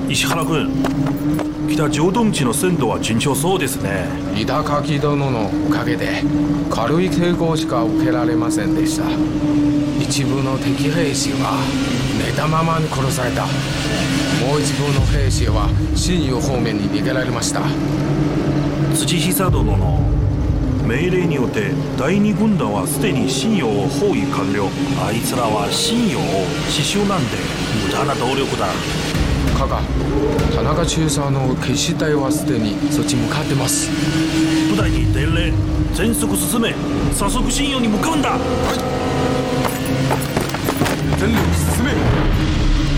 石原君、北条頓地の鮮度は順調そうですね。 井田垣殿のおかげで軽い抵抗しか受けられませんでした。一部の敵兵士は寝たままに殺された。もう一部の兵士は新湯方面に逃げられました。 土久殿の命令によって第二軍団はすでに信用を包囲完了。あいつらは信用を刺繍なんで無駄な動力だ。 加賀、田中中佐の決死隊はすでにそっち向かってます。 部隊に伝令、全速進め。早速信用に向かうんだ。 全力進め。